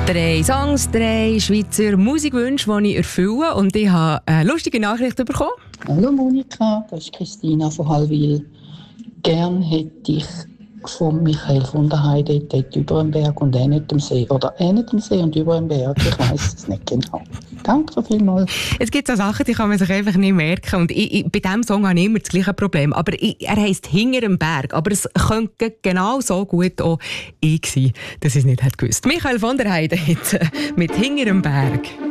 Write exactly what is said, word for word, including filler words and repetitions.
Drei Songs, drei Schweizer Musikwünsche, die ich erfülle. Und ich habe eine lustige Nachricht bekommen. Hallo Monika, das ist Christina von Hallwil. Gern hätte ich von Michael von der Heide dort über den Berg und er nicht am See. Oder er nicht am See und über den Berg. Ich weiss es nicht genau. Danke vielmals. Es gibt so Sachen, die kann man sich einfach nicht merken. Und ich, ich, bei diesem Song habe ich immer das gleiche Problem. Aber ich, er heisst «Hinter dem Berg». Aber es könnte genau so gut auch ich sein, dass ich es nicht gewusst hätte. Michael von der Heide mit «Hinter dem Berg».